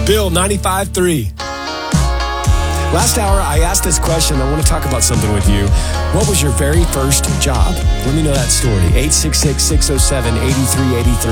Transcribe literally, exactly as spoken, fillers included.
Bill, ninety-five three. Last hour, I asked this question. I want to talk about something with you. What was your very first job? Let me know that story. eight six six, six oh seven, eight three eight three.